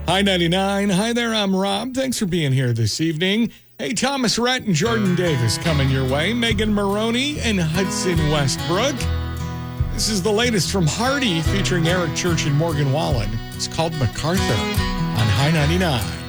Hi 99. Hi there, I'm Rob. Thanks for being here this evening. Hey, Thomas Rhett and Jordan Davis coming your way. Megan Maroney and Hudson Westbrook. This is the latest from Hardy featuring Eric Church and Morgan Wallen. It's called MacArthur on High 99.